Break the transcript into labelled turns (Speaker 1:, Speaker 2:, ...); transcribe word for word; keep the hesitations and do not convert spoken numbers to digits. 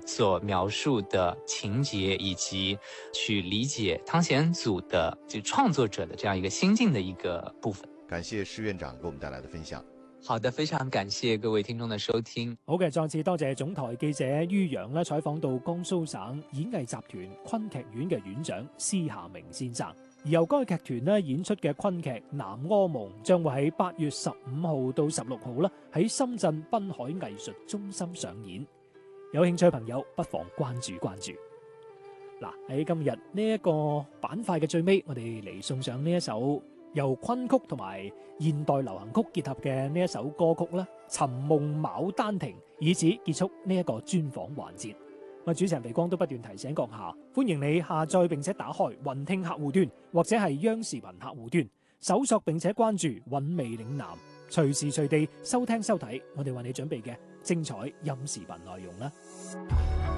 Speaker 1: 所描述的情節，以及去理解湯顯祖的就創作者的這樣一個心境的一個部分。
Speaker 2: 感謝施院長給我們帶來的分享。
Speaker 1: 好的，非常感謝各位聽眾的收聽。
Speaker 3: 好嘅，再次多謝總台記者于洋咧採訪到江蘇省演藝集團昆劇院嘅院長施夏明先生。而由該劇團咧演出嘅昆劇《南柯夢》將會喺八月十五號到十六號啦，喺深圳濱海藝術中心上演。有興趣嘅朋友不妨關注關注。嗱，喺今日呢一個板塊嘅最尾，我哋嚟送上呢一首由昆曲同埋現代流行曲結合嘅呢一首歌曲啦，《尋夢牡丹亭》，以此結束呢一個專訪環節。我主持人肥光都不斷提醒閣下，歡迎你下載並且打開雲聽客戶端或者係央視頻客戶端，搜索並且關注韻味嶺南，隨時隨地收聽收睇我哋為你準備嘅精彩音視頻內容啦。